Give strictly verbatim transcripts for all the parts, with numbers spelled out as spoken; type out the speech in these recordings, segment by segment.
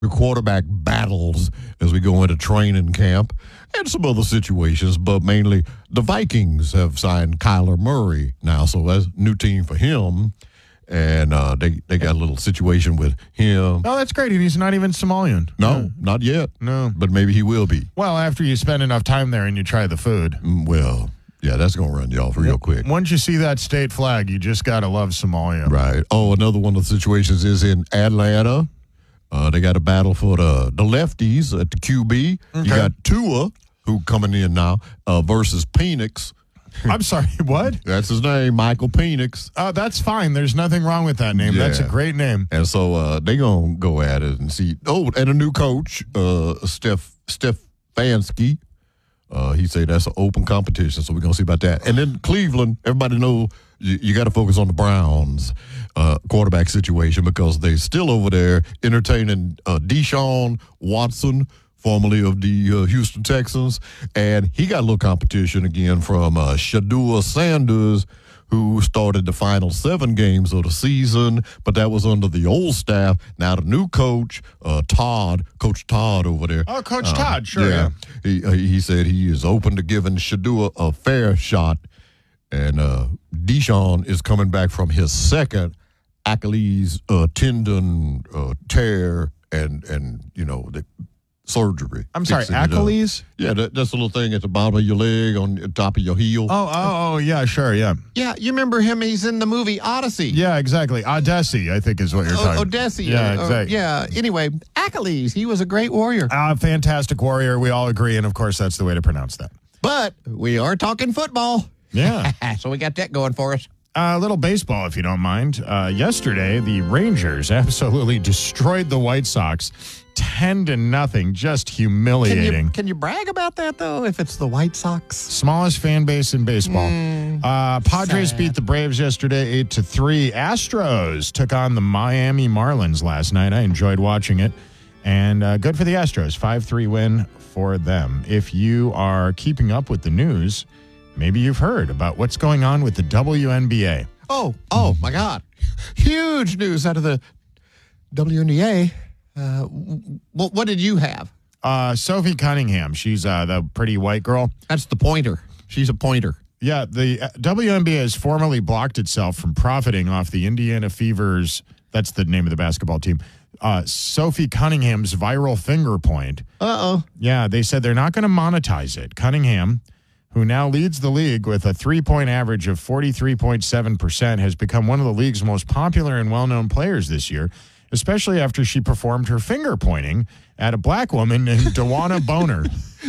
the quarterback battles as we go into training camp and some other situations, but mainly the Vikings have signed Kyler Murray now, so that's a new team for him. And uh, they, they got a little situation with him. Oh, that's great. And he's not even Somalian. No, no, not yet. No. But maybe he will be. Well, after you spend enough time there and you try the food. Well, yeah, that's going to run you off real quick. Once you see that state flag, you just got to love Somalia. Right. Oh, another one of the situations is in Atlanta. Uh, they got a battle for the, the lefties at the Q B. Okay. You got Tua, who coming in now, uh, versus Penix. I'm sorry, what? That's his name, Michael Penix. Oh, that's fine. There's nothing wrong with that name. Yeah. That's a great name. And so uh, they're going to go at it and see. Oh, and a new coach, uh, Steph Stefanski. Uh, he said that's an open competition, so we're going to see about that. And then Cleveland, everybody know you, you got to focus on the Browns uh, quarterback situation because they're still over there entertaining uh, Deshaun Watson, formerly of the uh, Houston Texans, and he got a little competition again from uh, Shedeur Sanders, who started the final seven games of the season, but that was under the old staff. Now the new coach, uh, Todd, Coach Todd over there. Oh, Coach uh, Todd, sure. Yeah, yeah. He, uh, he said he is open to giving Shedeur a fair shot, and uh, Deshaun is coming back from his second Achilles uh, tendon uh, tear, and and you know the. surgery. I'm sorry, Achilles? Yeah, that, that's a little thing at the bottom of your leg, on the top of your heel. Oh, oh, oh, yeah, sure, yeah. Yeah, you remember him? He's in the movie Odyssey. Yeah, exactly. Odyssey, I think is what you're talking about. Odyssey. Yeah, uh, exactly. Yeah, anyway, Achilles, he was a great warrior. A uh, fantastic warrior, we all agree, and of course that's the way to pronounce that. But we are talking football. Yeah. So we got that going for us. A uh, little baseball, if you don't mind. Uh, yesterday, the Rangers absolutely destroyed the White Sox, ten to nothing, just humiliating. Can you, can you brag about that though? If it's the White Sox, smallest fan base in baseball. Mm, uh, Padres sad. beat the Braves yesterday, eight to three. Astros took on the Miami Marlins last night. I enjoyed watching it, and uh, good for the Astros, five three win for them. If you are keeping up with the news, maybe you've heard about what's going on with the W N B A. Oh, oh my God. Huge news out of the W N B A. Uh, what, what did you have? Uh, Sophie Cunningham. She's uh, the pretty white girl. That's the pointer. She's a pointer. Yeah, the uh, W N B A has formally blocked itself from profiting off the Indiana Fever's, that's the name of the basketball team, uh, Sophie Cunningham's viral finger point. Uh-oh. Yeah, they said they're not going to monetize it. Cunningham, who now leads the league with a three-point average of forty-three point seven percent, has become one of the league's most popular and well-known players this year, especially after she performed her finger pointing at a black woman named Dewana Boner.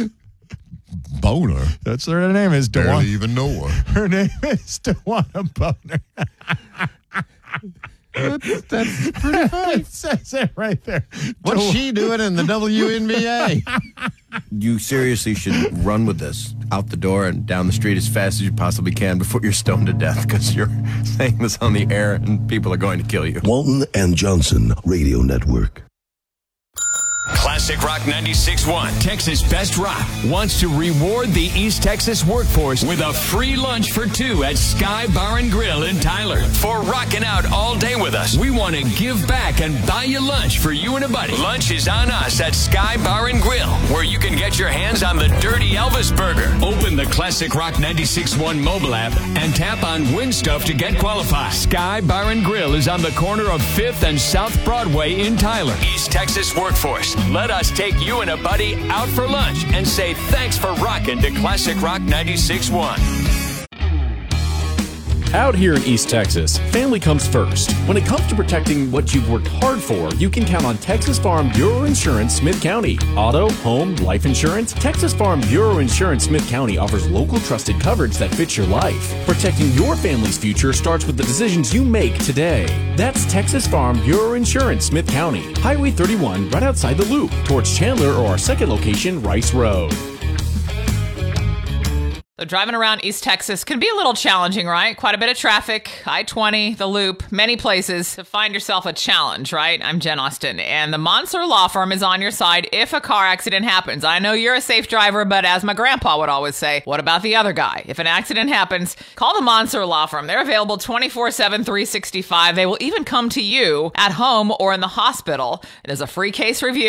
Boner? That's what her name is. Barely Dewana. even know her. Her name is Dewana Boner. That's, that's pretty funny. It says it right there. What's De- she doing in the W N B A? You seriously should run with this out the door and down the street as fast as you possibly can before you're stoned to death, because you're saying this on the air and people are going to kill you. Walton and Johnson Radio Network. Classic Rock ninety-six point one, Texas Best Rock, wants to reward the East Texas workforce with a free lunch for two at Sky Bar and Grill in Tyler. For rocking out all day with us, we want to give back and buy you lunch for you and a buddy. Lunch is on us at Sky Bar and Grill, where you can get your hands on the Dirty Elvis Burger. Open the Classic Rock ninety-six point one mobile app and tap on Win Stuff to get qualified. Sky Bar and Grill is on the corner of fifth and South Broadway in Tyler. East Texas workforce, let us take you and a buddy out for lunch and say thanks for rocking to Classic Rock ninety-six point one. Out here in East Texas, family comes first. When it comes to protecting what you've worked hard for, you can count on Texas Farm Bureau Insurance Smith County. Auto, home, life insurance. Texas Farm Bureau Insurance Smith County offers local trusted coverage that fits your life. Protecting your family's future starts with the decisions you make today. That's Texas Farm Bureau Insurance Smith County. Highway thirty-one, right outside the Loop, towards Chandler or our second location, Rice Road. So driving around East Texas can be a little challenging, right? Quite a bit of traffic, I twenty, the Loop, many places to find yourself a challenge, right? I'm Jen Austin, and the Monser Law Firm is on your side if a car accident happens. I know you're a safe driver, but as my grandpa would always say, what about the other guy? If an accident happens, call the Monser Law Firm. They're available twenty-four seven, three sixty-five. They will even come to you at home or in the hospital. It is a free case review.